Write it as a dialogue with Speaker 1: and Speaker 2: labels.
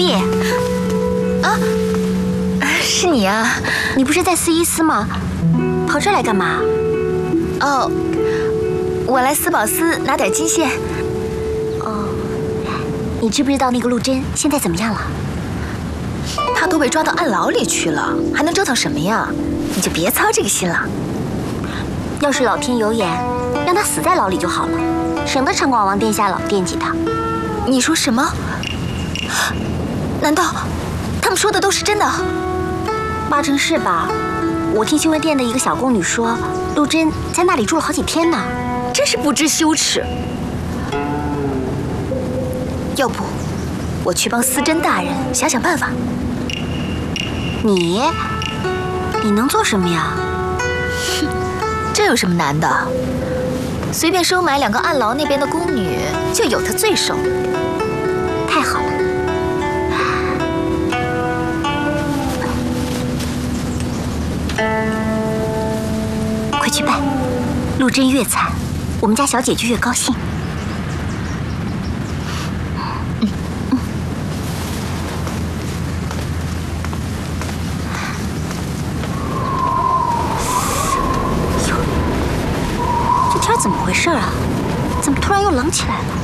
Speaker 1: 弟，
Speaker 2: 啊，是你啊？
Speaker 1: 你不是在司一司吗？跑这儿来干嘛？
Speaker 2: 哦，我来斯宝司拿点金线。
Speaker 1: 哦，你知不知道那个陆贞现在怎么样了？
Speaker 2: 她都被抓到暗牢里去了，还能折腾什么呀？你就别操这个心了。
Speaker 1: 要是老天有眼，让他死在牢里就好了，省得长广王殿下老惦记他。
Speaker 2: 你说什么？难道他们说的都是真的？
Speaker 1: 八成是吧？我听修文殿的一个小宫女说，陆贞在那里住了好几天呢。
Speaker 2: 真是不知羞耻！要不，我去帮司贞大人想想办法。
Speaker 1: 你能做什么呀？
Speaker 2: 哼，这有什么难的？随便收买2个暗牢那边的宫女，就有他罪受。
Speaker 1: 太好了。快去办，陆贞越惨，我们家小姐就越高兴。这天怎么回事啊？怎么突然又冷起来了？